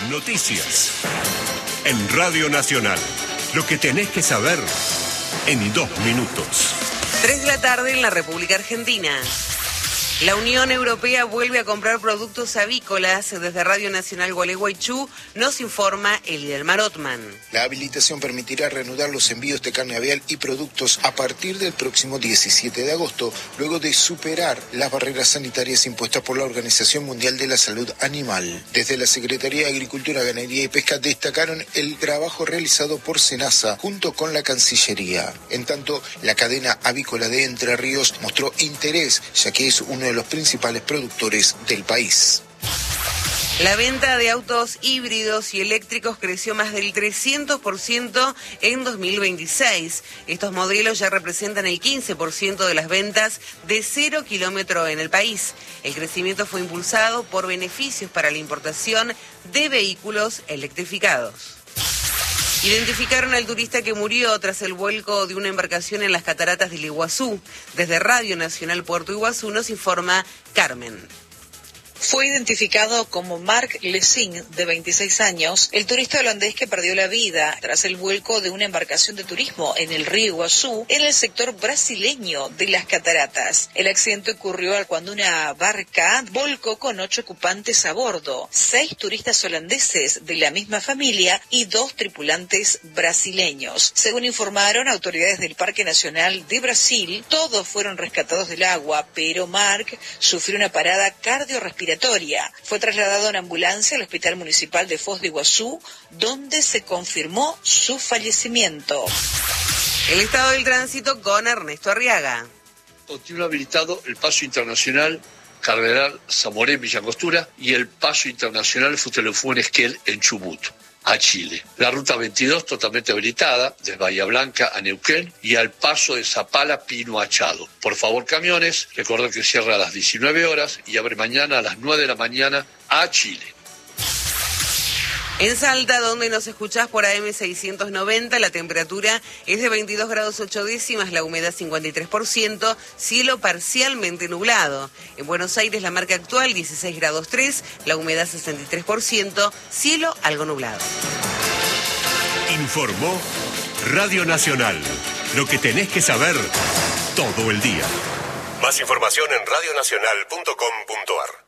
noticias. En Radio Nacional, lo que tenés que saber en 2 minutos. 3 de la tarde en la República Argentina. La Unión Europea vuelve a comprar productos avícolas. Desde Radio Nacional Gualeguaychú nos informa Elidelmar Ottman. La habilitación permitirá reanudar los envíos de carne aviar y productos a partir del próximo 17 de agosto, luego de superar las barreras sanitarias impuestas por la Organización Mundial de la Salud Animal. Desde la Secretaría de Agricultura, Ganadería y Pesca destacaron el trabajo realizado por SENASA junto con la Cancillería. En tanto, la cadena avícola de Entre Ríos mostró interés, ya que es uno de los principales productores del país. La venta de autos híbridos y eléctricos creció más del 300% en 2026. Estos modelos ya representan el 15% de las ventas de 0 kilómetro en el país. El crecimiento fue impulsado por beneficios para la importación de vehículos electrificados. Identificaron al turista que murió tras el vuelco de una embarcación en las cataratas del Iguazú. Desde Radio Nacional Puerto Iguazú nos informa Carmen. Fue identificado como Mark Lessing, de 26 años, el turista holandés que perdió la vida tras el vuelco de una embarcación de turismo en el río Iguazú, en el sector brasileño de las cataratas. El accidente ocurrió cuando una barca volcó con 8 ocupantes a bordo, 6 turistas holandeses de la misma familia y 2 tripulantes brasileños. Según informaron autoridades del Parque Nacional de Brasil, todos fueron rescatados del agua, pero Mark sufrió una parada cardiorrespiratoria. Fue trasladado en ambulancia al Hospital Municipal de Foz de Iguazú, donde se confirmó su fallecimiento. El estado del tránsito con Ernesto Arriaga. Continúa habilitado el paso internacional Cardenal Zamoré en Villa Angostura y el paso internacional Futelefú en Esquel en Chubut, a Chile. La ruta 22 totalmente habilitada, desde Bahía Blanca a Neuquén y al paso de Zapala Pino Achado. Por favor, camiones, recuerden que cierra a las 19 horas y abre mañana a las 9 de la mañana a Chile. En Salta, donde nos escuchás por AM 690, la temperatura es de 22 grados 8 décimas, la humedad 53%, cielo parcialmente nublado. En Buenos Aires, la marca actual 16 grados 3, la humedad 63%, cielo algo nublado. Informó Radio Nacional. Lo que tenés que saber todo el día. Más información en radionacional.com.ar.